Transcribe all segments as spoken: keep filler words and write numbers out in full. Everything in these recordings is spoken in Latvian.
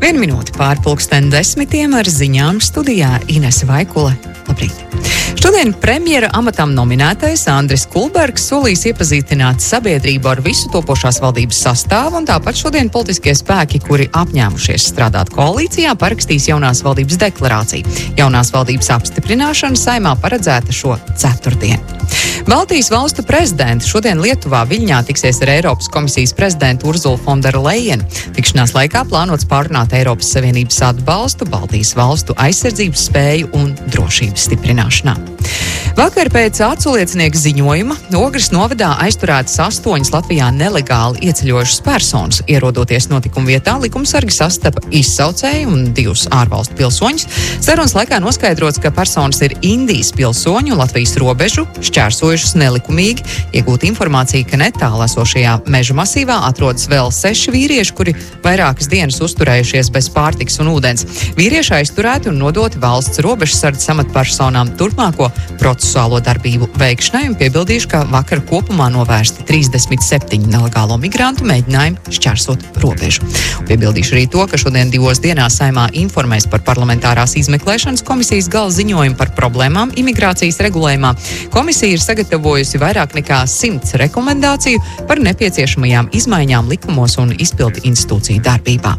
Vienu minūti pār pulksten desmitiem ar ziņām studijā Inese Vaikule. Labrīt! Šodien premjera amatam nominētais Andris Kulbergs solīs iepazīstināt sabiedrību ar visu topošās valdības sastāvu, un tāpat šodien politiskie spēki, kuri apņēmušies strādāt koalīcijā, parakstīs jaunās valdības deklarāciju. Jaunās valdības apstiprināšana Saeimā paredzēta šo ceturtdienu. Baltijas valstu prezidenti šodien Lietuvā Viļņā tiksies ar Eiropas komisijas prezidentu Urzulu fon der Lejenu. Tikšanās laikā plānots pārunāt Eiropas Savienības atbalstu Baltijas valstu aizsardzības spēju un drošības stiprināšanā. Vakar pēc aculiecinieku ziņojuma Ogres novadā aizturētas astoņas Latvijā nelegāli ieceļojušas personas. Ierodoties notikuma vietā, likumsargi sastapa izsaucēju un divus ārvalstu pilsoņus. Sarunas laikā noskaidrots, ka personas ir Indijas pilsoņu un Latvijas robežu šķērsojušas nelikumīgi. Iegūt informāciju, ka netālu esošajā meža masīvā atrodas vēl seši vīrieši, kuri vairākas dienas uzturējušies bez pārtikas un ūdens. Vīrieši aizturēti un nodoti valsts robežsardzes amatpersonām turpmāko procesuālo darbību veikšanai, un piebildīšu, ka vakar kopumā novērsti trīsdesmit septiņi nelegālo migrantu mēģinājumi šķērsot robežu. Un piebildīšu arī to, ka šodien divos dienās Saeimā informēs par parlamentārās izmeklēšanas komisijas gala ziņojumu par problēmām imigrācijas regulējumā. Komisija ir sagatavojusi vairāk nekā simts rekomendāciju par nepieciešamajām izmaiņām likumos un izpildu institūciju darbībā.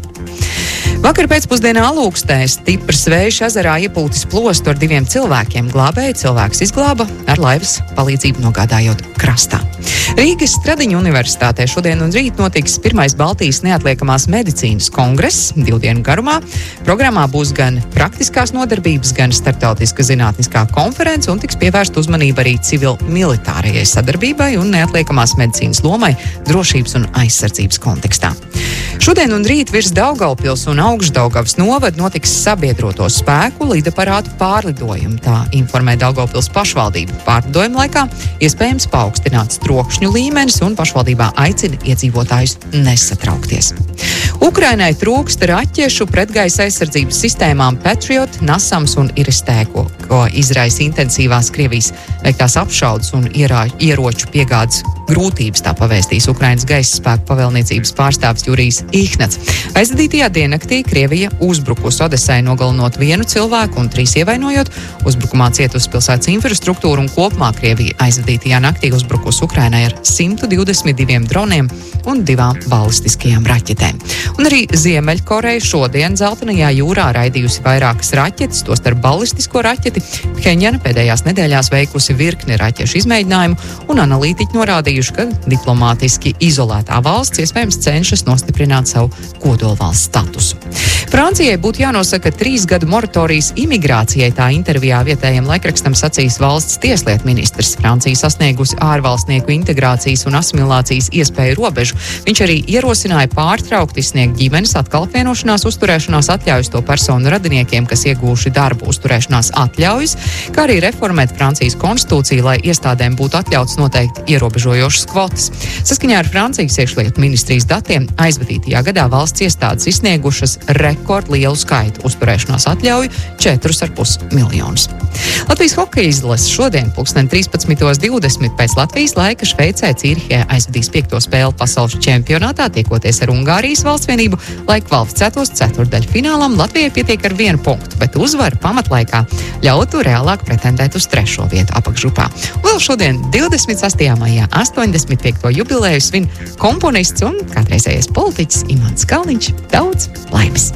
Vakar pēcpusdienā Alūkstē stiprs vējš ezerā iepūtis plostu ar diviem cilvēkiem. Glābēji cilvēks izglāba ar laivas palīdzību nogādājot krastā. Rīgas Stradiņu universitātē šodien un rīt notiks pirmais Baltijas neatliekamās medicīnas kongress divu dienu garumā. Programmā būs gan praktiskās nodarbības, gan starptautiska zinātniskā konference un tiks pievērsta uzmanība arī civil-militārajai sadarbībai un neatliekamās medicīnas lomai drošības un aizsardzības kontekstā. Šodien un rīt virs Daugavpils un Augšdaugavas novada notiks sabiedroto spēku lidaparātu pārlidojumi. Tā informē Daugavpils pašvaldība. Pārlidojuma laikā iespējams paaugstināts trokšņu līmenis un pašvaldībā aicina iedzīvotājus nesatraukties. Ukrainai trūkst raķešu pretgaisa aizsardzības sistēmām Patriot, Nasams un Iristē, ko, ko izraisa intensīvās Krievijas veiktās apšaudes un ierā, ieroču piegādes grūtības, tā pavēstīs Ukrainas gaisa spēku pavēlniecības pārstāvis Jurijs Ihnats. Aizvadītajā diennaktī Krievija uzbrukusi Odesai, nogalinot vienu cilvēku un trīs ievainojot. Uzbrukumā cietusi pilsētas infrastruktūra un kopumā Krievija aizvadītajā naktī uzbrukusi Ukrainai ar simt divdesmit diviem droniem un divām balistiskajām raķetēm. Un arī Ziemeļkoreja šodien Zeltenajā jūrā raidījusi vairākas raķetes, tostarp balistisko raķeti. Phenjana pēdējās nedēļās veikusi virkni raķešu izmēģinājumu un analītiķi norādījuši, ka diplomātiski izolētā valsts iespējams cenšas nostiprināt savu kodolvalsts statusu. Francijai būtu jānosaka trīs gadu moratorijas imigrācijai, tā intervijā vietējiem laikrakstam sacīs valsts tieslietu ministrs. Francija sasniegusi ārvalstnieku integrācijas un asimilācijas iespēju robežu. Viņš arī ierosināja pārtraukt izsniegt ģimenes atkal apvienošanās uzturēšanās atļaujas to personu radiniekiem, kas iegūši darbu uzturēšanās atļaujas, kā arī reformēt Francijas konstitūciju, lai iestādēm būtu atļauts noteikt ierobežojošas kvotas. Saskaņā ar Francijas iekšlietu ministrijas datiem aizvadītajā gadā valsts iestādes izsniegušas rekordlielu skaitu uzturēšanās atļauju - četrus ar pus miljonus. Latvijas hokeja izlase šodien pulksten trīspadsmit divdesmit pēc Latvijas laika Šveicē Cīrihē aizvadīs piekto spēli pasaules čempionātā, tiekoties ar Ungārijas valstsvienību, lai kvalificētos ceturtdaļu finālam. Latvijai pietiek ar vienu punktu, bet uzvara pamatlaikā ļautu reālāk pretendēt uz trešo vietu apakšgrupā. Vēl šodien divdesmit sastajā maijā astoņdesmit piekto jubileju svin komponists un kādreizējais politiķis Imants Kalniņš. Daudz laimes!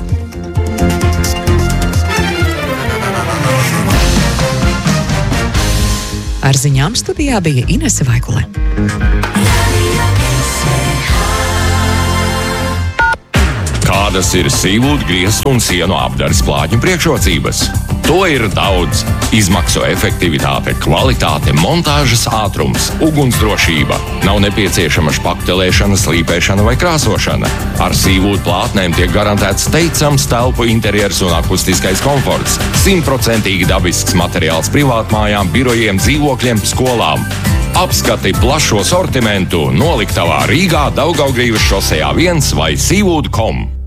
Ar ziņām studijā bija Inese Vaikule. Kādas ir sīvūdu, griestu un sienu apdares plātņu priekšrocības? To ir daudz. Izmaksu efektivitāte, kvalitāte, montāžas ātrums, ugunsdrošība. Nav nepieciešama špaktelēšana, slīpēšana vai krāsošana. Ar sīvūdu plātnēm tiek garantēts teicams telpu interjers un akustiskais komforts. Simtprocentīgi dabisks materiāls privātmājām, birojiem, dzīvokļiem, skolām. Apskati plašo sortimentu noliktavā Rīgā, Daugavgrīvas šosejā viens vai sīvūdu punkt com.